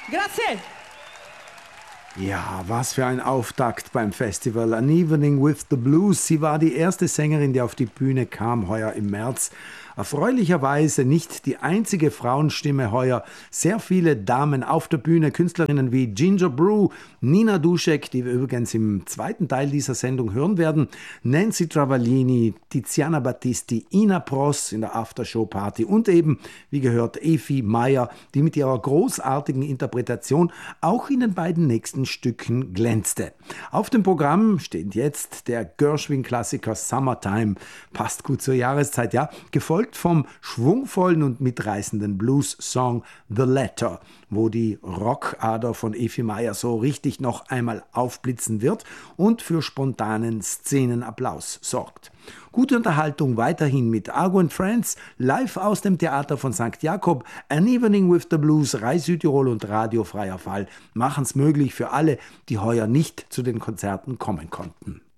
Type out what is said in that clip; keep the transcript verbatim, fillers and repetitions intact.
Grazie. Ja, was für ein Auftakt beim Festival. An Evening with the Blues. Sie war die erste Sängerin, die auf die Bühne kam, heuer im März. Erfreulicherweise nicht die einzige Frauenstimme heuer. Sehr viele Damen auf der Bühne, Künstlerinnen wie Ginger Brew, Nina Duschek, die wir übrigens im zweiten Teil dieser Sendung hören werden, Nancy Travaglini, Tiziana Battisti, Ina Pross in der Aftershow-Party und eben, wie gehört, Efi Meyer, die mit ihrer großartigen Interpretation auch in den beiden nächsten Stücken glänzte. Auf dem Programm steht jetzt der Gershwin-Klassiker Summertime, passt gut zur Jahreszeit, ja, gefolgt vom schwungvollen und mitreißenden Blues-Song The Letter, wo die Rockader von Efi Meyer so richtig noch einmal aufblitzen wird und für spontanen Szenenapplaus sorgt. Gute Unterhaltung weiterhin mit Argo and Friends, live aus dem Theater von Sankt Jakob, An Evening with the Blues, Rai Südtirol und Radio Freier Fall machen es möglich für alle, die heuer nicht zu den Konzerten kommen konnten.